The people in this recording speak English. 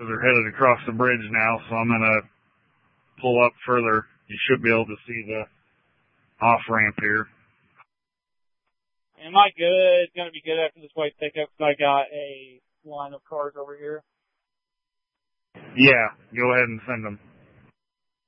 because they're headed across the bridge now, so I'm going to pull up further. You should be able to see the off-ramp here. Am I good? It's going to be good after this white pickup because I got a line of cars over here. Yeah, go ahead and send them.